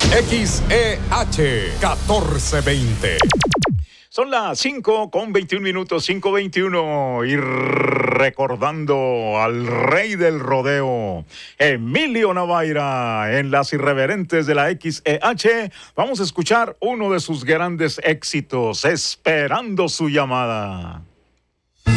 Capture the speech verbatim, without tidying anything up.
X E H catorce veinte. Son las cinco con veintiún minutos, cinco veintiuno, y recordando al rey del rodeo, Emilio Navaira, en las irreverentes de la X E H, vamos a escuchar uno de sus grandes éxitos, Esperando su llamada.